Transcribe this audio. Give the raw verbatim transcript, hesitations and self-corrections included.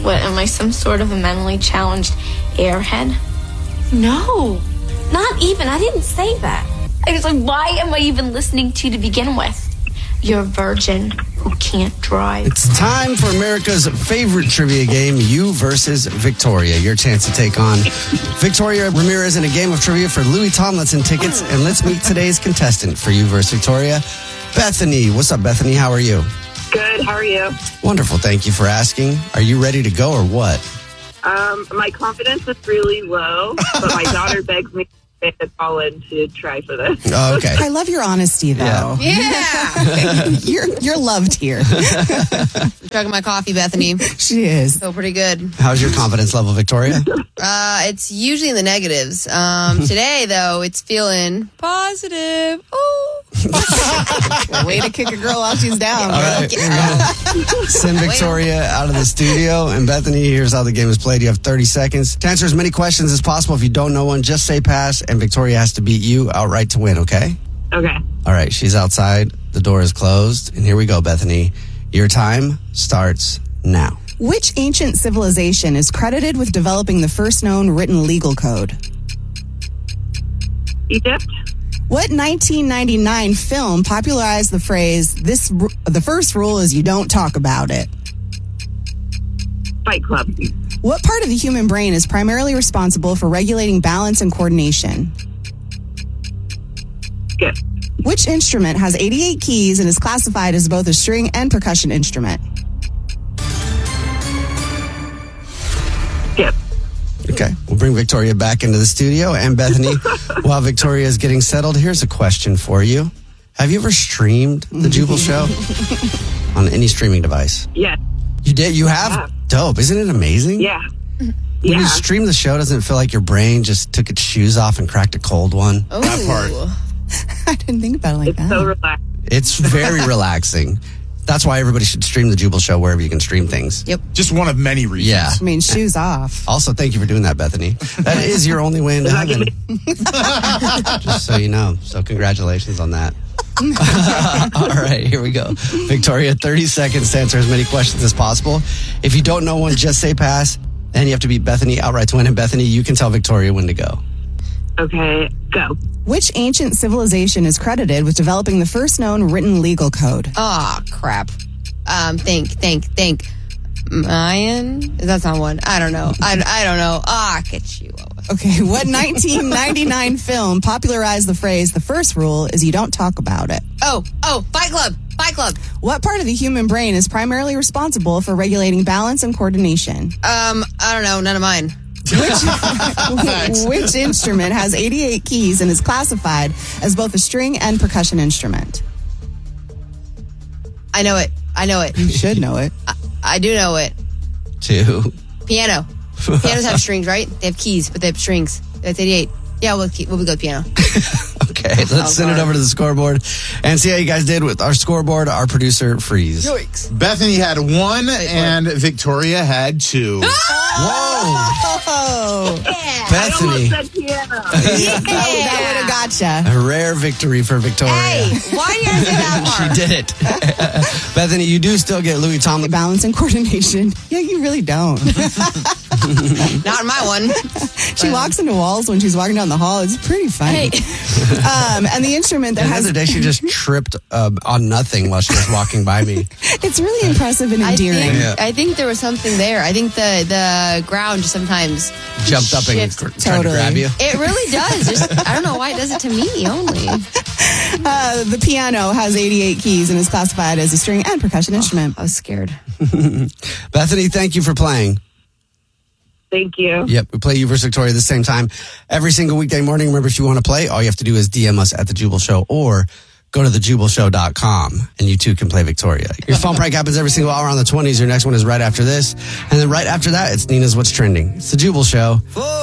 What, am I some sort of a mentally challenged airhead? No, not even. I didn't say that. I was like, why am I even listening to you to begin with? You're a virgin who can't drive. It's time for America's favorite trivia game, You versus Victoria. Your chance to take on Victoria Ramirez in a game of trivia for Louis Tomlinson tickets. And let's meet today's contestant for You versus Victoria, Bethany. What's up, Bethany? How are you? Good. How are you? Wonderful. Thank you for asking. Are you ready to go or what? Um, my confidence is really low, but my daughter begs me to call in to try for this. Oh, okay. I love your honesty, though. Yeah. you're you're loved here. Chugging my coffee, Bethany. She is. So pretty good. How's your confidence level, Victoria? Uh, it's usually in the negatives. Um, today, though, it's feeling positive. Oh. Way to kick a girl while she's down. All right. Send Victoria out of the studio. And Bethany, here's how the game is played. You have thirty seconds to answer as many questions as possible. If you don't know one, just say pass. And Victoria has to beat you outright to win, okay? Okay. All right. She's outside. The door is closed. And here we go, Bethany. Your time starts now. Which ancient civilization is credited with developing the first known written legal code? Egypt. What nineteen ninety-nine film popularized the phrase, "This the first rule is you don't talk about it"? Fight Club. What part of the human brain is primarily responsible for regulating balance and coordination? Skip. Which instrument has eighty-eight keys and is classified as both a string and percussion instrument? Skip. Okay. We'll bring Victoria back into the studio. And Bethany, while Victoria is getting settled, here's a question for you. Have you ever streamed the Jubal Show on any streaming device? Yes. You did? You have? Yeah. Dope. Isn't it amazing? Yeah. When Yeah. you stream the show, doesn't it feel like your brain just took its shoes off and cracked a cold one? Oh. That part. I didn't think about it like It's that. so relaxed. It's very relaxing. That's why everybody should stream the Jubal Show wherever you can stream things. Yep. Just one of many reasons. Yeah. I mean, shoes off. Also, thank you for doing that, Bethany. That is your only way into heaven. Just so you know. So congratulations on that. All right, here we go. Victoria, thirty seconds to answer as many questions as possible. If you don't know one, just say pass. And you have to beat Bethany outright to win. And Bethany, you can tell Victoria when to go. Okay. Go. Which ancient civilization is credited with developing the first known written legal code? Oh, crap. Um, think, think, think. Mayan? That's not one. I don't know. I, I don't know. Ah, get you. Okay, what nineteen ninety-nine film popularized the phrase, "The first rule is you don't talk about it"? Oh, oh, Fight Club. Fight Club. What part of the human brain is primarily responsible for regulating balance and coordination? Um, I don't know. None of mine. Which, which instrument has eighty-eight keys and is classified as both a string and percussion instrument? I know it. I know it. You should know it. I, I do know it. Two. Piano. Pianos have strings, right? They have keys, but they have strings. That's eighty-eight. Yeah, we'll, keep, we'll go with piano. Okay, let's oh, send God. it over to the scoreboard and see how you guys did with our scoreboard. Our producer, Freeze. Yikes. Bethany had one and Victoria had two. Whoa. Oh, Yeah. Bethany. I almost said piano. Yeah. that would have gotcha. A rare victory for Victoria. Hey, why do you have to say that She part? did it. Bethany, you do still get Louis Tomlinson. Balance and coordination. Yeah, you really don't. Not in my one. She walks into walls when she's walking down the hall. It's pretty funny. Hey. Um, and the instrument that The has... other day, she just tripped um, on nothing while she was walking by me. It's really impressive and I endearing. think, Yeah. I think there was something there. I think the, the ground just sometimes Jumped up and shifts. cr- tried to Totally. grab you. It really does. Just I don't know why it does it to me only. Uh, the piano has eighty-eight keys and is classified as a string and percussion instrument. I was scared. Bethany, thank you for playing. Thank you. Yep, we play You versus Victoria at the same time every single weekday morning. Remember, if you want to play, all you have to do is D M us at The Jubal Show or go to the jubal show dot com and you too can play Victoria. Your phone prank happens every single hour on the twenties. Your next one is right after this. And then right after that, it's Nina's What's Trending. It's The Jubal Show.